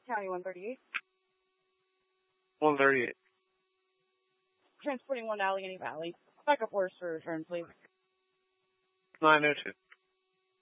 County 138. 138. Transporting 1 to Allegheny Valley. Backup orders for return, please. 902.